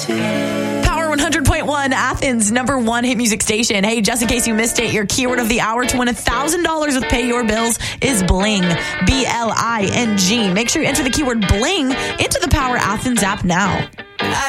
Power 100.1, Athens' number one hit music station. Hey, just in case you missed it, your keyword of the hour to win $1,000 with Pay Your Bills is bling. BLING. Make sure you enter the keyword bling into the Power Athens app now.